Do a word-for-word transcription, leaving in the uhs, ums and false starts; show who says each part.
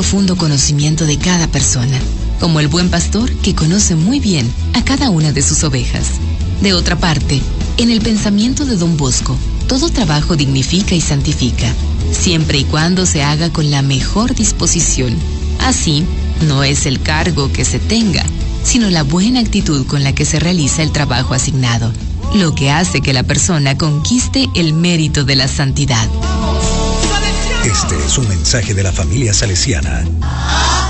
Speaker 1: profundo conocimiento de cada persona, como el buen pastor que conoce muy bien a cada una de sus ovejas. De otra parte, en el pensamiento de Don Bosco, todo trabajo dignifica y santifica, siempre y cuando se haga con la mejor disposición. Así, no es el cargo que se tenga, sino la buena actitud con la que se realiza el trabajo asignado, lo que hace que la persona conquiste el mérito de la santidad.
Speaker 2: Este es un mensaje de la familia salesiana.